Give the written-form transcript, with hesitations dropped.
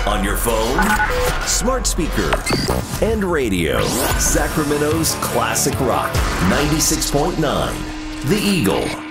On your phone, smart speaker, and radio. Sacramento's classic rock, 96.9, The Eagle.